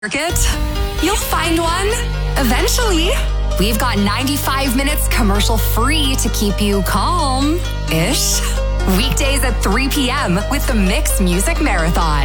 Market? You'll find one eventually. We've got 95 minutes commercial free to keep you calm-ish. Weekdays at 3 p.m. with the Mix Music Marathon.